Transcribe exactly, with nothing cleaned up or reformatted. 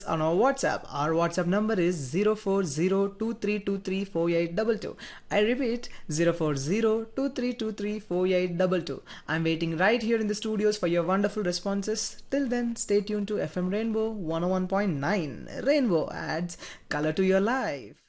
on our WhatsApp. Our WhatsApp number is zero four zero two three two three four eight two two. I repeat zero four zero two three two three four eight two two. I'm waiting right here in the studios for your wonderful responses. Till then, stay tuned to F M Rainbow one oh one point nine. Rainbow adds color to your life.